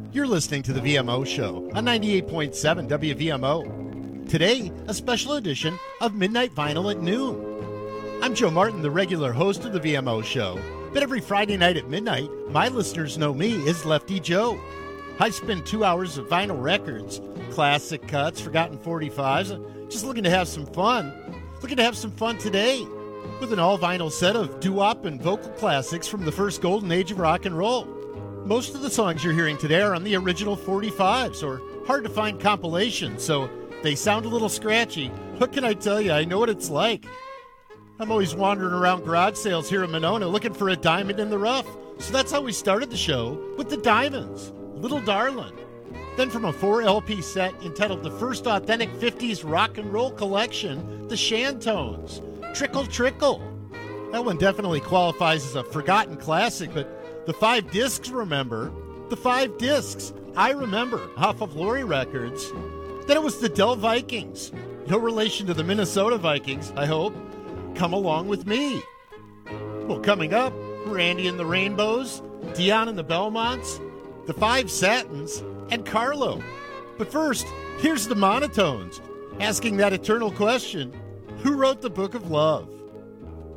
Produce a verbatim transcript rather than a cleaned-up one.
You're listening to the V M O Show on ninety-eight point seven W V M O. Today, a special edition of Midnight Vinyl at noon. I'm Joe Martin, the regular host of the V M O Show. But every Friday night at midnight, my listeners know me as Lefty Joe. I spend two hours of vinyl records, classic cuts, forgotten forty-fives, just looking to have some fun. Looking to have some fun today with an all-vinyl set of doo-wop and vocal classics from the first golden age of rock and roll. Most of the songs you're hearing today are on the original forty-fives or hard-to-find compilations, so they sound a little scratchy. What can I tell you? I know what it's like. I'm always wandering around garage sales here in Monona looking for a diamond in the rough. So that's how we started the show, with the Diamonds, Little Darlin'. Then from a four L P set entitled The First Authentic fifties Rock and Roll Collection, the Shantones, Trickle Trickle. That one definitely qualifies as a forgotten classic, but the five discs, remember? The five discs, I remember, off of Lori Records. Then it was the Dell Vikings. No relation to the Minnesota Vikings, I hope. Come Along With Me. Well, coming up, Randy and the Rainbows, Dion and the Belmonts, the Five Satins, and Carlo. But first, here's the Monotones, asking that eternal question, who wrote the Book of Love?